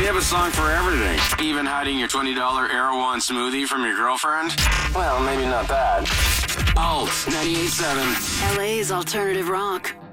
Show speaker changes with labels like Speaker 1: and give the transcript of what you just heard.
Speaker 1: We have a song for everything. Even hiding your $20 Erewhon smoothie from your girlfriend? Well, maybe not that. Alt 98.7.
Speaker 2: LA's alternative rock.